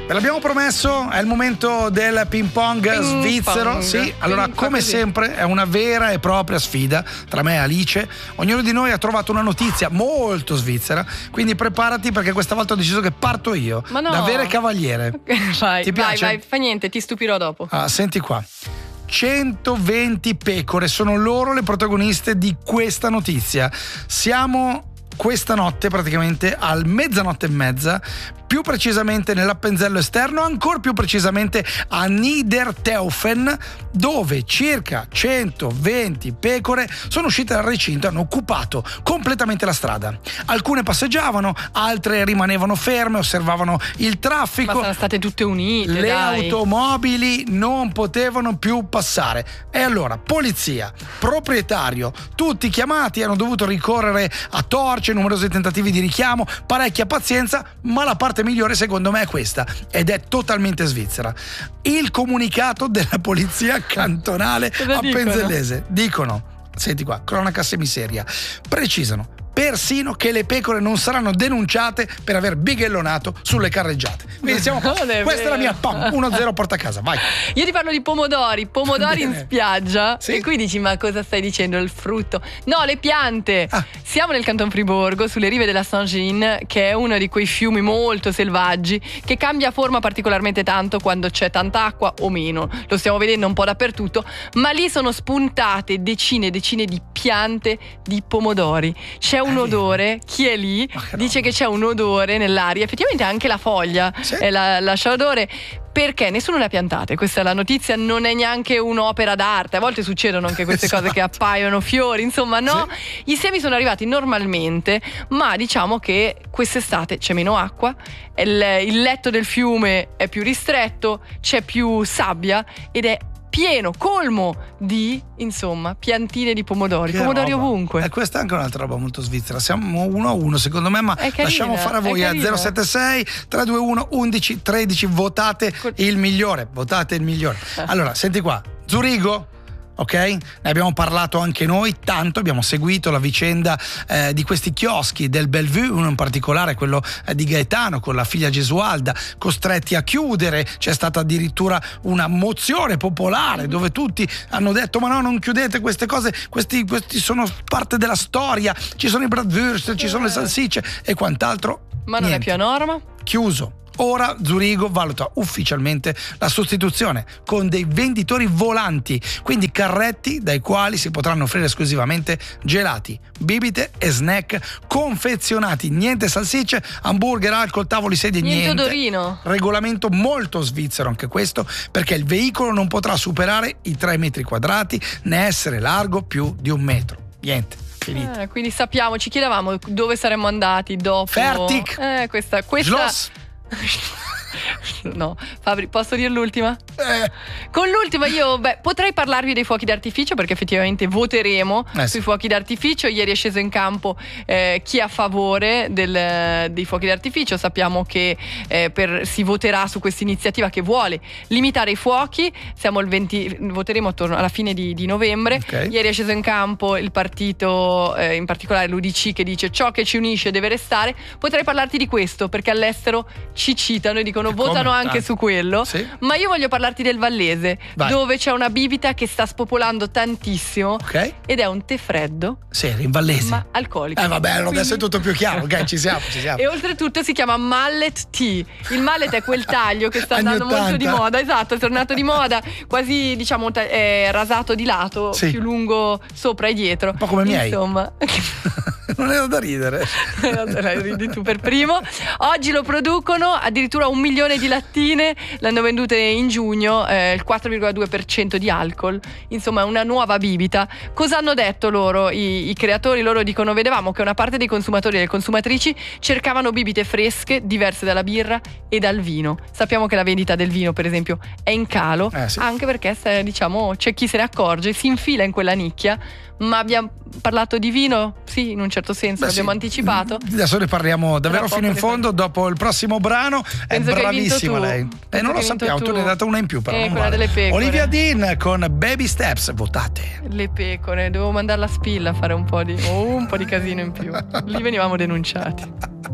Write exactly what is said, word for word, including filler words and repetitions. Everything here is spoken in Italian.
Ve l'abbiamo promesso, è il momento del ping pong Ping svizzero. pong. Sì, allora Quindi fa come così. sempre è una vera e propria sfida tra me e Alice. Ognuno di noi ha trovato una notizia molto svizzera, quindi preparati perché questa volta ho deciso che parto io. Ma no. Da vere cavaliere. Vai, Ti vai, piace? vai, fa niente, ti stupirò dopo. Ah, senti qua. centoventi pecore sono loro le protagoniste di questa notizia. Siamo questa notte praticamente al mezzanotte e mezza, più precisamente nell'Appenzello esterno, ancora più precisamente a Niederteufen, dove circa centoventi pecore sono uscite dal recinto e hanno occupato completamente la strada. Alcune passeggiavano, altre rimanevano ferme, osservavano il traffico. Ma sono state tutte unite, Le dai. automobili non potevano più passare. E allora, polizia, proprietario, tutti chiamati, hanno dovuto ricorrere a torce, numerosi tentativi di richiamo, parecchia pazienza, ma la parte migliore secondo me è questa, ed è totalmente svizzera. Il comunicato della polizia cantonale Cosa appenzellese. Dicono, senti qua, cronaca semiseria, precisano persino che le pecore non saranno denunciate per aver bighellonato sulle carreggiate. Quindi siamo qua. Non è Questa è la mia vero. pam, uno zero porta a casa, vai. Io ti parlo di pomodori, pomodori in Bene. spiaggia. Sì. E qui dici, ma cosa stai dicendo? Il frutto? No, le piante. Ah. Siamo nel Canton Friburgo, sulle rive della Saint-Jean, che è uno di quei fiumi molto selvaggi, che cambia forma particolarmente tanto quando c'è tanta acqua o meno. Lo stiamo vedendo un po' dappertutto, ma lì sono spuntate decine e decine di piante di pomodori. C'è un vero? odore, chi è lì Ma che dice roba. che c'è un odore nell'aria, effettivamente anche la foglia Sì. eh, la- lascia odore. Perché nessuno le ha piantate, questa è la notizia, non è neanche un'opera d'arte, a volte succedono anche queste Esatto. cose che appaiono fiori, insomma no, i semi sono arrivati normalmente, ma diciamo che quest'estate c'è meno acqua, il, il letto del fiume è più ristretto, c'è più sabbia ed è pieno, colmo di, insomma, piantine di pomodori, Che pomodori roba. ovunque. E questa è anche un'altra roba molto svizzera. Siamo uno a uno secondo me, ma È carina, lasciamo fare a voi è a carina. zero sette sei tre due uno undici tredici. Votate il migliore, votate il migliore. Allora, senti qua, Zurigo. Ok? Ne abbiamo parlato anche noi tanto, abbiamo seguito la vicenda eh, di questi chioschi del Bellevue, uno in particolare quello eh, di Gaetano con la figlia Gesualda, costretti a chiudere. C'è stata addirittura una mozione popolare dove tutti hanno detto ma no, non chiudete queste cose, questi, questi sono parte della storia, ci sono i bratwurst, ci sono le salsicce e quant'altro. Ma non Niente. è più a norma? Chiuso. Ora Zurigo valuta ufficialmente la sostituzione con dei venditori volanti, quindi carretti dai quali si potranno offrire esclusivamente gelati, bibite e snack confezionati, niente salsicce, hamburger, alcol, tavoli, sedie, Niente niente. odorino. Regolamento molto svizzero anche questo, perché il veicolo non potrà superare i tre metri quadrati né essere largo più di un metro. Niente. Finito. Eh, quindi sappiamo, ci chiedevamo dove saremmo andati dopo. Fertig. Eh, questa, questa... Schloss. No, Fabri, posso dire l'ultima? Eh, Con l'ultima io beh, potrei parlarvi dei fuochi d'artificio, perché effettivamente voteremo Eh, sui sì. fuochi d'artificio. Ieri è sceso in campo eh, chi è a favore del, dei fuochi d'artificio. Sappiamo che eh, per, si voterà su questa iniziativa che vuole limitare i fuochi. Siamo il venti, voteremo attorno alla fine di, di novembre. Ok. Ieri è sceso in campo il partito, eh, in particolare l'U D C, che dice ciò che ci unisce deve restare. Potrei parlarti di questo perché all'estero ci citano e dicono come? votano anche Tanto. su quello. Sì. Ma io voglio parlarti del Vallese, Vai. dove c'è una bibita che sta spopolando tantissimo ok? ed è un tè freddo Sì, in Vallese. ma alcolico. Eh vabbè, allora adesso è Quindi- tutto più chiaro, ok? Ci siamo, ci siamo. E oltretutto si chiama mallet tea. Il mallet è quel taglio che sta Anni andando molto ottanta. di moda, esatto, è tornato di moda, quasi diciamo ta- eh, rasato di lato, Sì. più lungo sopra e dietro. Un po' come i miei. Insomma. Non era da ridere. Dai, ridi tu per primo. Oggi lo producono addirittura un milione di lattine, l'hanno vendute in giugno, eh, il quattro virgola due per cento di alcol, insomma è una nuova bibita. Cosa hanno detto loro i, i creatori? Loro dicono: vedevamo che una parte dei consumatori e delle consumatrici cercavano bibite fresche diverse dalla birra e dal vino. Sappiamo che la vendita del vino, per esempio, è in calo, Eh, sì. anche perché se, diciamo c'è chi se ne accorge, si infila in quella nicchia. Ma abbiamo parlato di vino? Sì, in un certo senso, Beh, l'abbiamo sì. anticipato. Adesso ne parliamo davvero Tra fino in poco ne fondo dopo il prossimo brano. Penso è che hai vinto bravissima tu. lei. Penso E non che lo hai vinto sappiamo, tu tu. ne hai data una in più, però Eh, non quella vale. delle pecore. Olivia Dean con Baby Steps, votate. Le pecore, dovevo mandare la spilla a fare un po' di, oh, un po' di casino in più. Lì venivamo denunciati.